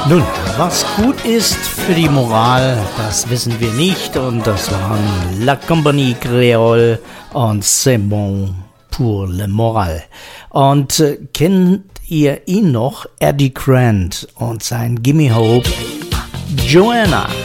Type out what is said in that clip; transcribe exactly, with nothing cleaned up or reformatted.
Nun, was gut ist für die Moral, das wissen wir nicht. Und das waren La Compagnie Créole und C'est bon pour le moral. Und äh, kennt ihr ihn noch? Eddie Grant und sein Gimme Hope. Joanna.